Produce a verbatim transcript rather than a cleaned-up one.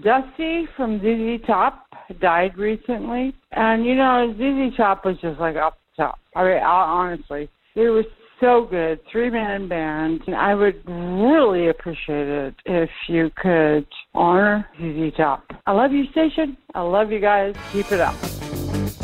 Dusty from Z Z Top died recently. And, you know, Z Z Top was just like off the top. I mean, honestly, it was so good. Three-man band. And I would really appreciate it if you could honor Z Z Top. I love you, station. I love you guys. Keep it up.